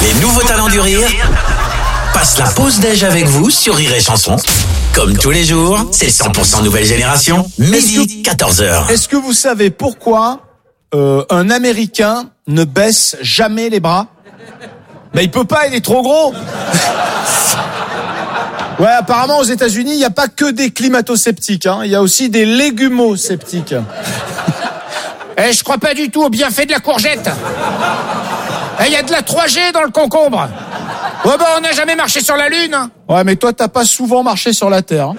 Les nouveaux talents du rire passent la pause déj avec vous sur Rire et Chanson. Comme tous les jours, c'est 100% nouvelle génération, midi 14h. Est-ce que vous savez pourquoi un Américain ne baisse jamais les bras? Ben il peut pas, il est trop gros. Ouais, apparemment aux États-Unis, il n'y a pas que des climato-sceptiques, hein. Il y a aussi des légumo-sceptiques. Je crois pas du tout au bienfait de la courgette. Il y a de la 3G dans le concombre. Ouais, on n'a jamais marché sur la Lune. Ouais, mais toi, t'as pas souvent marché sur la Terre, hein.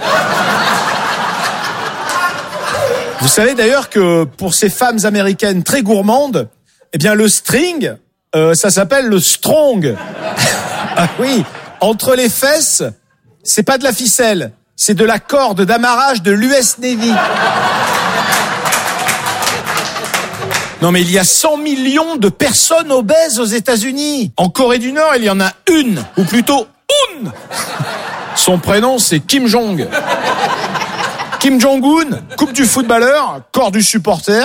Vous savez d'ailleurs que pour ces femmes américaines très gourmandes, eh bien le string, ça s'appelle le strong. Ah oui, entre les fesses, c'est pas de la ficelle, c'est de la corde d'amarrage de l'US Navy. Non mais il y a 100 millions de personnes obèses aux États-Unis. En Corée du Nord, il y en a une, ou plutôt une. Son prénom, c'est Kim Jong. Kim Jong-un, coupe du footballeur, corps du supporter.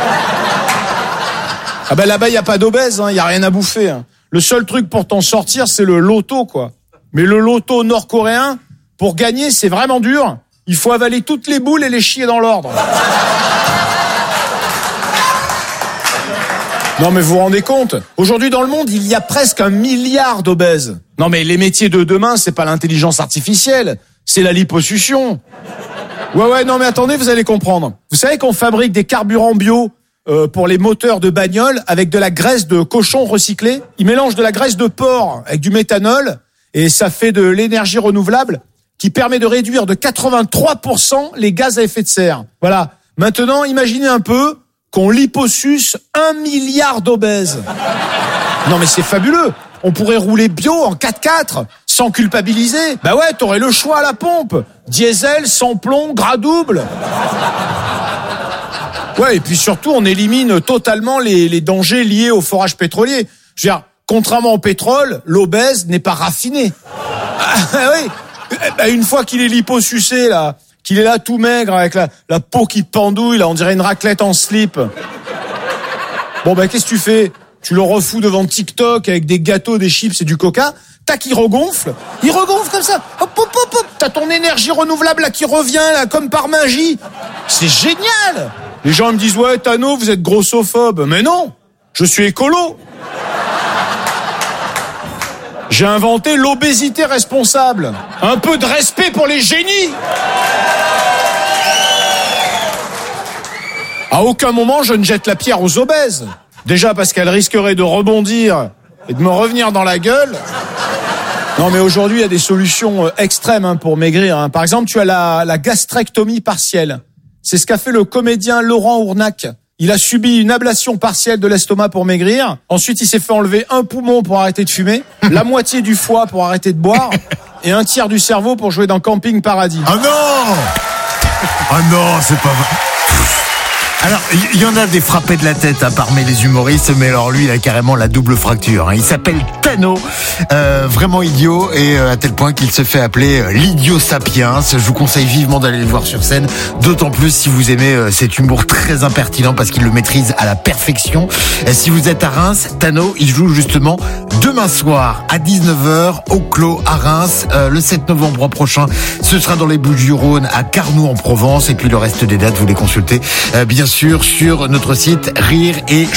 Ah ben là-bas, il n'y a pas d'obèse, il n'y a rien à bouffer. Le seul truc pour t'en sortir, c'est le loto, quoi. Mais le loto nord-coréen, pour gagner, c'est vraiment dur. Il faut avaler toutes les boules et les chier dans l'ordre. Non mais vous vous rendez compte? Aujourd'hui dans le monde, il y a presque 1 milliard d'obèses. Non mais les métiers de demain, c'est pas l'intelligence artificielle, c'est la liposuction. Ouais, non mais attendez, vous allez comprendre. Vous savez qu'on fabrique des carburants bio pour les moteurs de bagnole avec de la graisse de cochon recyclée. Ils mélangent de la graisse de porc avec du méthanol et ça fait de l'énergie renouvelable qui permet de réduire de 83% les gaz à effet de serre. Voilà. Maintenant, imaginez un peu qu'on liposuce 1 milliard d'obèses. Non mais c'est fabuleux. On pourrait rouler bio en 4x4 sans culpabiliser. Bah ouais, t'aurais le choix à la pompe. Diesel, sans plomb, gras double. Ouais, et puis surtout, on élimine totalement les dangers liés au forage pétrolier. Je veux dire, contrairement au pétrole, l'obèse n'est pas raffiné. Ah, oui. Une fois qu'il est liposucé, là, qu'il est là tout maigre avec la peau qui pendouille, là, on dirait une raclette en slip. Bon, qu'est-ce que tu fais? Tu le refous devant TikTok avec des gâteaux, des chips et du coca. Tac, il regonfle comme ça. Hop, hop, hop, hop. T'as ton énergie renouvelable là qui revient là comme par magie. C'est génial. Les gens me disent ouais, Tano, vous êtes grossophobe. Mais non, je suis écolo. J'ai inventé l'obésité responsable. Un peu de respect pour les génies. À aucun moment je ne jette la pierre aux obèses. Déjà parce qu'elles risqueraient de rebondir et de me revenir dans la gueule. Non mais aujourd'hui il y a des solutions extrêmes pour maigrir. Par exemple, tu as la gastrectomie partielle. C'est ce qu'a fait le comédien Laurent Ournac. Il a subi une ablation partielle de l'estomac pour maigrir. Ensuite, il s'est fait enlever un poumon pour arrêter de fumer, la moitié du foie pour arrêter de boire et un tiers du cerveau pour jouer dans Camping Paradis. Ah non! Ah non, c'est pas vrai. Alors, il y en a des frappés de la tête parmi les humoristes, mais alors lui, il a carrément la double fracture. Il s'appelle Tano, vraiment idiot, et à tel point qu'il se fait appeler l'idiot sapiens. Je vous conseille vivement d'aller le voir sur scène, d'autant plus si vous aimez cet humour très impertinent, parce qu'il le maîtrise à la perfection. Et si vous êtes à Reims, Tano, il joue justement demain soir à 19h au Clos à Reims. Le 7 novembre prochain, ce sera dans les Bouches-du-Rhône à Carnoux en Provence, et puis le reste des dates, vous les consultez bien sûr sur notre site Rire et